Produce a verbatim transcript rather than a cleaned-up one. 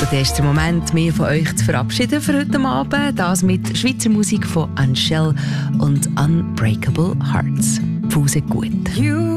dann ist der Moment, mich von euch zu verabschieden für heute Abend. Das mit Schweizer Musik von Angèle und Unbreakable Hearts. Pause gut.